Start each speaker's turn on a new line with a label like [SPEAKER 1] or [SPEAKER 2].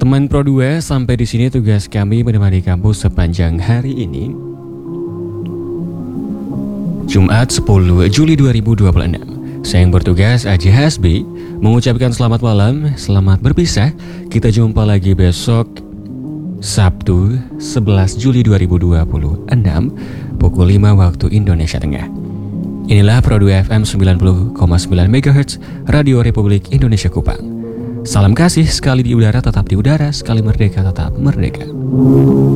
[SPEAKER 1] Teman Pro 2, sampai di sini tugas kami menemani kampus sepanjang hari ini. Jumat 10 Juli 2026. Saya yang bertugas Aji Hasbi mengucapkan selamat malam, selamat berpisah. Kita jumpa lagi besok Sabtu 11 Juli 2026 pukul 5 waktu Indonesia Tengah. Inilah Pro 2 FM 90,9 MHz Radio Republik Indonesia Kupang. Salam kasih, sekali di udara tetap di udara, sekali merdeka tetap merdeka.